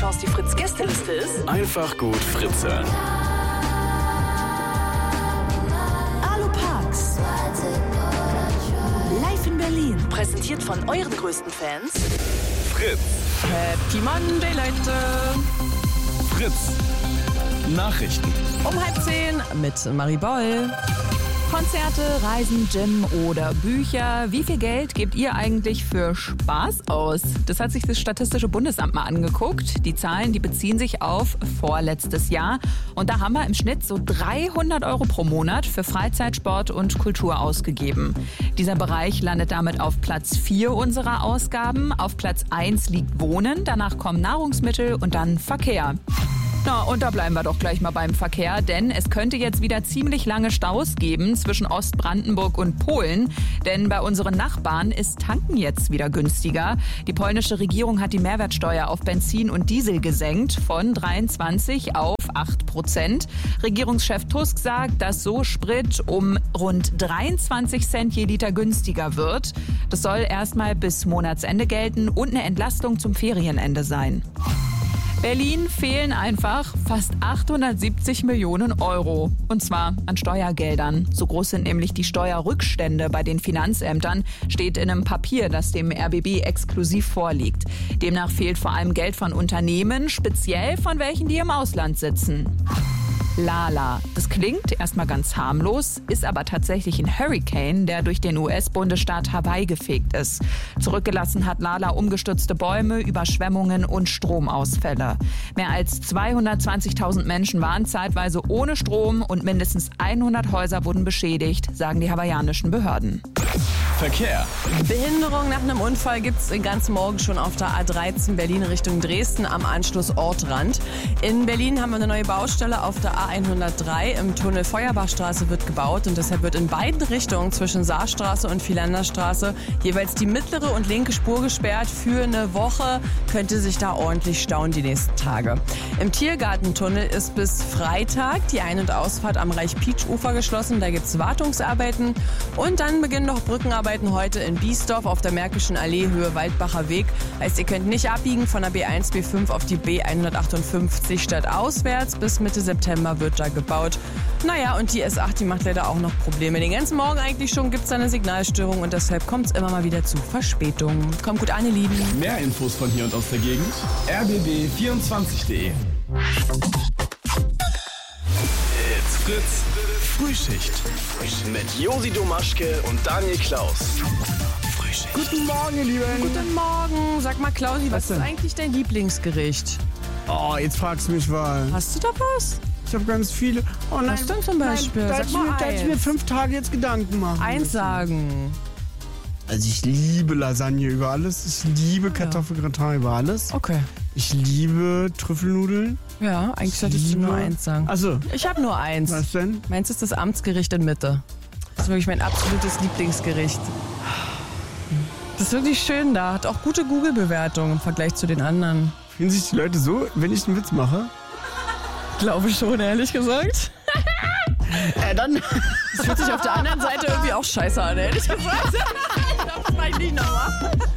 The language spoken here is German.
Chance, die Fritz-Gästeliste ist? Einfach gut Fritz hören. Alu Parks. Live in Berlin. Präsentiert von euren größten Fans. Fritz. Happy Monday, Leute. Fritz. Nachrichten. Um 9:30 mit Marie Boll. Konzerte, Reisen, Gym oder Bücher. Wie viel Geld gebt ihr eigentlich für Spaß aus? Das hat sich das Statistische Bundesamt mal angeguckt. Die Zahlen, die beziehen sich auf vorletztes Jahr. Und da haben wir im Schnitt so 300 € pro Monat für Freizeit, Sport und Kultur ausgegeben. Dieser Bereich landet damit auf Platz 4 unserer Ausgaben. Auf Platz 1 liegt Wohnen, danach kommen Nahrungsmittel und dann Verkehr. Na, und da bleiben wir doch gleich mal beim Verkehr, denn es könnte jetzt wieder ziemlich lange Staus geben zwischen Ostbrandenburg und Polen. Denn bei unseren Nachbarn ist Tanken jetzt wieder günstiger. Die polnische Regierung hat die Mehrwertsteuer auf Benzin und Diesel gesenkt von 23 auf 8%. Regierungschef Tusk sagt, dass so Sprit um rund 23 Cent je Liter günstiger wird. Das soll erstmal bis Monatsende gelten und eine Entlastung zum Ferienende sein. Berlin fehlen einfach fast 870 Millionen €. Und zwar an Steuergeldern. So groß sind nämlich die Steuerrückstände bei den Finanzämtern, steht in einem Papier, das dem RBB exklusiv vorliegt. Demnach fehlt vor allem Geld von Unternehmen, speziell von welchen, die im Ausland sitzen. Lala. Das klingt erstmal ganz harmlos, ist aber tatsächlich ein Hurricane, der durch den US-Bundesstaat Hawaii gefegt ist. Zurückgelassen hat Lala umgestürzte Bäume, Überschwemmungen und Stromausfälle. Mehr als 220.000 Menschen waren zeitweise ohne Strom und mindestens 100 Häuser wurden beschädigt, sagen die hawaiianischen Behörden. Verkehr. Behinderung nach einem Unfall gibt es den ganzen Morgen schon auf der A13 Berlin Richtung Dresden am Anschluss Ortrand. In Berlin haben wir eine neue Baustelle auf der A103. Im Tunnel Feuerbachstraße wird gebaut und deshalb wird in beiden Richtungen zwischen Saarstraße und Philanderstraße jeweils die mittlere und linke Spur gesperrt. Für eine Woche könnte sich da ordentlich stauen die nächsten Tage. Im Tiergartentunnel ist bis Freitag die Ein- und Ausfahrt am Reich-Pietsch-Ufer geschlossen. Da gibt es Wartungsarbeiten und dann beginnen noch Brückenarbeiten heute in Biesdorf auf der Märkischen Allee Höhe Waldbacher Weg. Heißt, ihr könnt nicht abbiegen von der B1, B5 auf die B158 stadtauswärts. Bis Mitte September wird da gebaut. Naja, und die S8, die macht leider auch noch Probleme. Den ganzen Morgen eigentlich schon gibt es da eine Signalstörung und deshalb kommt es immer mal wieder zu Verspätungen. Kommt gut an, ihr Lieben. Mehr Infos von hier und aus der Gegend. rbb24.de. It's Fritz. Frühschicht. Mit Josi Domaschke und Daniel Klaus. Frühschicht. Guten Morgen, ihr Lieben. Guten Morgen. Sag mal, Klausi, was ist eigentlich dein Lieblingsgericht? Oh, jetzt fragst du mich mal. Hast du da was? Ich habe ganz viele. Oh nein, Was denn zum Beispiel? Nein, Sag mal da hätte ich mir 5 Tage jetzt Gedanken machen. Eins sagen. Also ich liebe Lasagne über alles. Ich liebe Kartoffelgratin über alles. Okay. Ich liebe Trüffelnudeln. Ja, eigentlich solltest du nur eins sagen. Achso, Ich habe nur eins. was denn? Meins ist das Amtsgericht in Mitte. Das ist wirklich mein absolutes Lieblingsgericht. Das ist wirklich schön da. Hat auch gute Google-Bewertungen im Vergleich zu den anderen. Fühlen sich die Leute so, wenn ich einen Witz mache? Glaube schon, ehrlich gesagt. Dann. Das fühlt sich auf der anderen Seite irgendwie auch scheiße an, ehrlich gesagt. Das mache ich nicht nochmal.